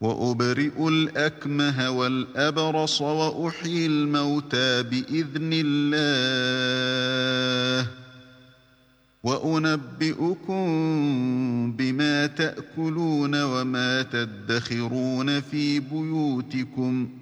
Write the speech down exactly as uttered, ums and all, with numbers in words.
وأبرئ الأكمه والأبرص وأحيي الموتى بإذن الله وأنبئكم بما تأكلون وما تدخرون في بيوتكم